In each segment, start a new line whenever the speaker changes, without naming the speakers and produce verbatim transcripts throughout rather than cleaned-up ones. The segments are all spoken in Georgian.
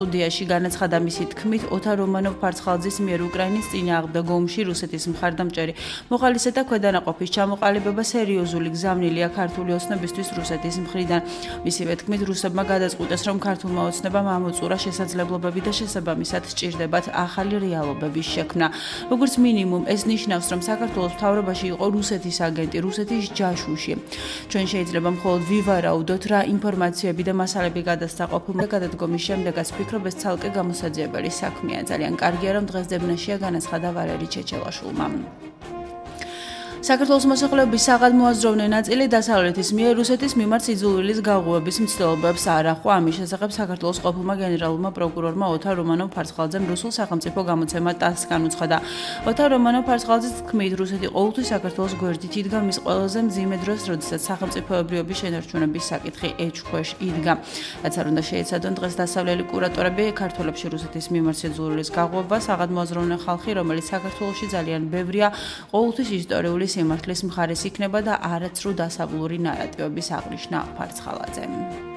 სტუდიაში განაცხადა მისი თქმით, ოთარ რომანოვ-ფარცხალაძის მიერ უკრაინის წინააღმდეგ ომში რუსეთის მხარდამჭერი მოხალისეთა ქვედანაყოფის ჩამოყალიბება სერიოზული გზავნილია ქართული ოცნებისთვის რუსეთის მხრიდან. მისივე თქმით, რუსებმა გადაწყვიტეს, რომ ქართულმა ოცნებამ ამოწურა შესაძლებლობები და შესაბამისად სჭირდებათ ახალი რეალობების შექმნა. როგორც მინიმუმ, ეს ნიშნავს, რომ საქართველოს მთავრობაში იყო რუსეთის აგენტი, რუსეთის ჯაშუში. ჩვენ შეიძლება მხოლოდ ვივარაუდოთ, რა ინფორმაციები და მასალები გადასცა ყოფილმა გადადგომის შემდეგაც ვფიქრობ, ეს ცალკე გამოსაძიებელი საქმეა. ძალიან კარგია, რომ დღეს დებნაშია განაცხადა ვალერი ჩეჩელაშვილმა. საქართველოს მოსახლეობის საღადმოაზროვნე ნაწილი დასავლეთის მიერ რუსეთის მიმართ იძულვილის გაღვივების მცდელობებს არ ახვა. ამის შესახებ საქართველოს ყოფილმა გენერალურმა პროკურორმა ოთარ რომანოვ-ფარცხალაძემ რუსულ სახელმწიფო გამოცემა ტასს განუცხადა. ოთარ რომანოვ-ფარცხალაძის თქმით, რუსეთი ყოველთვის საქართველოს გვერდით იდგა მის ყველაზე მძიმე დროს, როდესაც სახელმწიფოებრიობის შენარჩუნების საკითხი ეჭვქვეშ იდგა. რაც არ უნდა შეეცადონ, დღეს დასავლელი კურატორები ქართველებში რუსეთის მიმართ იძულვილის გაღვივა, საღადმოაზროვნე ხალხი, რომელიც საქართველოში ძალიან ბევრია, ყოველთვის ისტორიული სიმართლის მხარეს იქნება და არაცრუ დასაბლური ნარატივების აღნიშნა ფარცხალაძემ.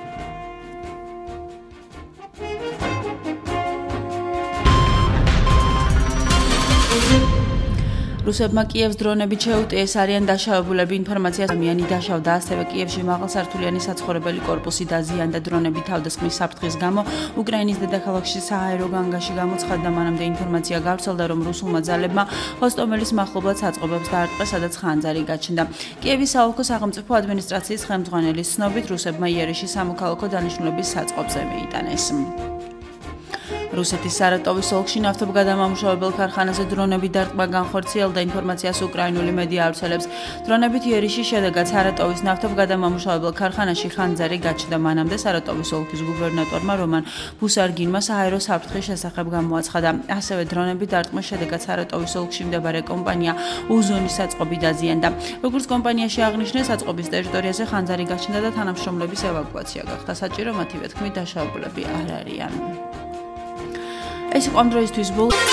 რუსებმა კიევს დრონებით შეუტიეს, არიან დაშავებულები. ინფორმაციას მიანი დაშავდა, ასევე კიევში მაღალსართულიანი საცხოვრებელი კორპუსი დაზიანდა დრონებით თავდასხმის საფრთხის გამო. უკრაინის დედაქალაქში საჰაერო განგაში გამოცხადდა, მანამდე ინფორმაცია გავრცელდა, რომ რუსულმა ძალებმა ჰოსტომელის მახლობლად საწყობებს დაარტყეს, სადაც ხანძარი გაჩნდა. კიევის საოლქო სახელმწიფო ადმინისტრაციის ხელმძღვანელის ცნობით, რუსებმა იერიშის სამოქალაქო დანიშნულების საწყობზე მიიტანეს. რუსეთის სარატოვის ოლქში ნავთობგადამამუშავებელ ქარხანაზე დრონები დარტყმა განხორციელდა. ინფორმაციას უკრაინული მედია ავრცელებს. დრონებით იერიშის შედეგად სარატოვის ნავთობგადამამუშავებელ ქარხანაში ხანძარი გაჩნდა. მანამდე სარატოვის ოლქის გუბერნატორმა რომან ბუსარგინმა საჰაერო საფრთხის შესახებ გამოაცხადა. ასევე დრონებით დარტყმის შედეგად სარატოვის ოლქში მდებარე კომპანია უზონის საწყობი დაზიანდა. როგორც კომპანიაში აღნიშნეს, საწყობის ტერიტორიაზე ხანძარი გაჩნდა და თანამშრომლების ევაკუაცია გახდა საჭირო, მათივე თქმით, დაშავებულები არ არიან. ეს იყო ამ დროისთვის ბოლო